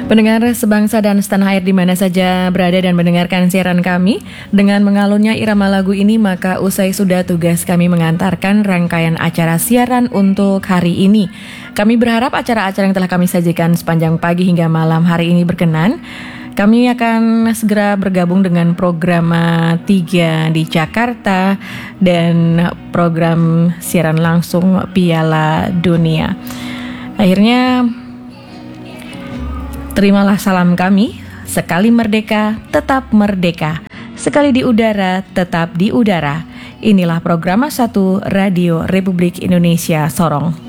Pendengar sebangsa dan setanah air di mana saja berada dan mendengarkan siaran kami, dengan mengalunnya irama lagu ini maka usai sudah tugas kami mengantarkan rangkaian acara siaran untuk hari ini. Kami berharap acara-acara yang telah kami sajikan sepanjang pagi hingga malam hari ini berkenan. Kami akan segera bergabung dengan program 3 di Jakarta dan program siaran langsung Piala Dunia. Akhirnya terimalah salam kami, sekali merdeka, tetap merdeka. Sekali di udara, tetap di udara. Inilah program 1 Radio Republik Indonesia Sorong.